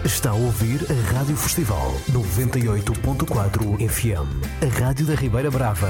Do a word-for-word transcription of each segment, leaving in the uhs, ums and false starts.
Está a ouvir a Rádio Festival noventa e oito ponto quatro F M, a rádio da Ribeira Brava.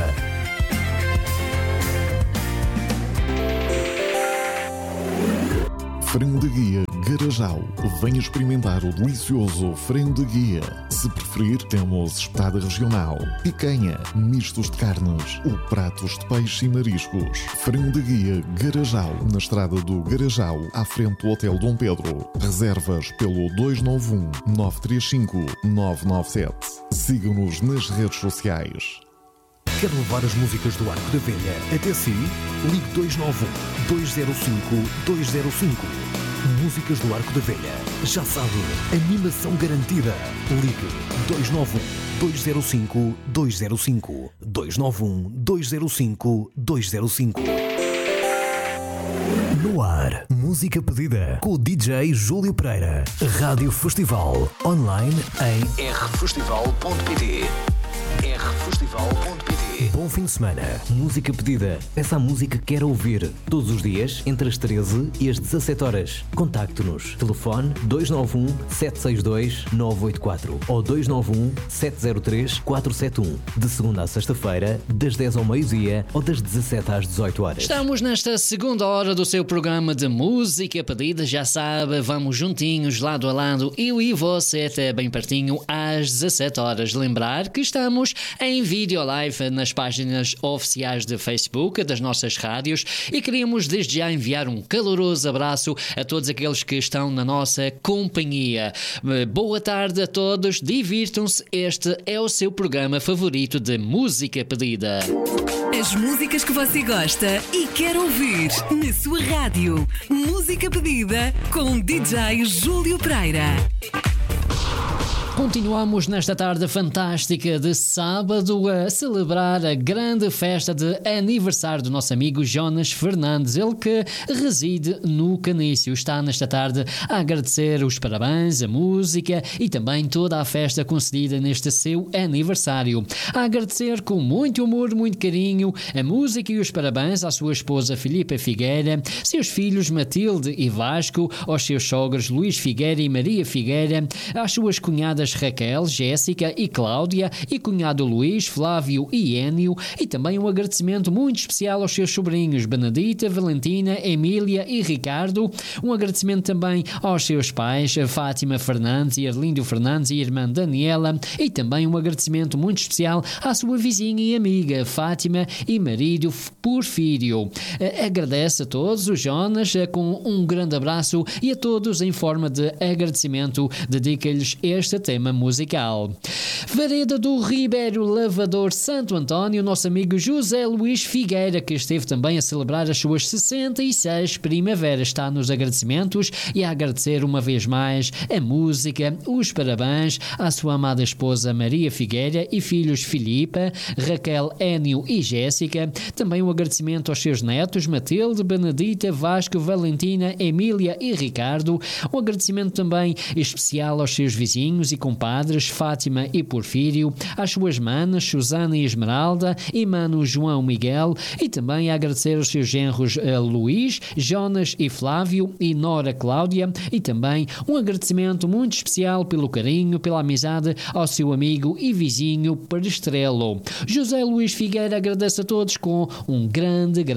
Frango de guia Garajal. Venha experimentar o delicioso frango de guia. Se preferir, temos espetada regional, picanha, mistos de carnes ou pratos de peixe e mariscos. Frango de guia Garajal, na estrada do Garajal, à frente do Hotel Dom Pedro. Reservas pelo dois nove um, nove três cinco, nove nove sete. Sigam-nos nas redes sociais. Quer levar as músicas do Arco da Velha até si? Ligue dois nove um, dois zero cinco, dois zero cinco. Músicas do Arco da Velha. Já sabe, animação garantida. Ligue dois nove um, dois zero cinco, dois zero cinco. dois nove um, dois zero cinco, dois zero cinco. No ar, música pedida com o D J Júlio Pereira. Rádio Festival, online em r festival ponto p t. r festival ponto p t. Bom fim de semana. Música pedida. Essa música que quer ouvir todos os dias entre as treze e as dezassete horas. Contacte-nos. Telefone dois nove um, sete seis dois, nove oito quatro ou dois nove um, sete zero três, quatro sete um. De segunda a sexta-feira, das dez ao meio-dia ou das dezassete às dezoito horas. Estamos nesta segunda hora do seu programa de música pedida. Já sabe, vamos juntinhos, lado a lado, eu e você até bem pertinho às dezassete horas. Lembrar que estamos em vídeo live nas páginas oficiais de Facebook das nossas rádios e queríamos desde já enviar um caloroso abraço a todos aqueles que estão na nossa companhia. Boa tarde a todos, divirtam-se, este é o seu programa favorito de música pedida. As músicas que você gosta e quer ouvir na sua rádio. Música pedida com D J Júlio Pereira. Continuamos nesta tarde fantástica de sábado a celebrar a grande festa de aniversário do nosso amigo Jonas Fernandes, ele que reside no Canício. Está nesta tarde a agradecer os parabéns, a música e também toda a festa concedida neste seu aniversário. A agradecer com muito amor, muito carinho, a música e os parabéns à sua esposa Filipa Figueira, seus filhos Matilde e Vasco, aos seus sogros Luís Figueira e Maria Figueira, às suas cunhadas Raquel, Jéssica e Cláudia e cunhado Luís, Flávio e Énio, e também um agradecimento muito especial aos seus sobrinhos Benedita, Valentina, Emília e Ricardo. Um agradecimento também aos seus pais Fátima Fernandes e Arlindo Fernandes e irmã Daniela, e também um agradecimento muito especial à sua vizinha e amiga Fátima e marido Porfírio. Agradece a todos os Jonas com um grande abraço e a todos em forma de agradecimento dedica-lhes este tema musical. Vereda do Ribeiro Lavador Santo António, nosso amigo José Luís Figueira, que esteve também a celebrar as suas sessenta e seis primaveras, está nos agradecimentos e a agradecer uma vez mais a música, os parabéns à sua amada esposa Maria Figueira e filhos Filipa, Raquel, Énio e Jéssica, também um agradecimento aos seus netos Matilde, Benedita, Vasco, Valentina, Emília e Ricardo, um agradecimento também especial aos seus vizinhos e compadres Fátima e Porfírio, às suas manas Susana e Esmeralda e mano João Miguel, e também a agradecer aos seus genros uh, Luís, Jonas e Flávio e Nora Cláudia, e também um agradecimento muito especial pelo carinho, pela amizade ao seu amigo e vizinho Perestrelo. José Luís Figueira agradece a todos com um grande, grande